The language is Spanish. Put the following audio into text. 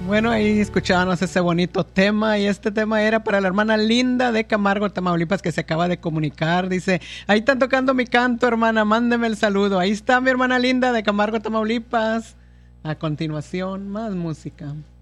Bueno, ahí escuchábamos ese bonito tema, y este tema era para la hermana Linda de Camargo, Tamaulipas, que se acaba de comunicar. Dice, ahí están tocando mi canto, hermana, mándeme el saludo. Ahí está mi hermana Linda de Camargo, Tamaulipas. A continuación, más música.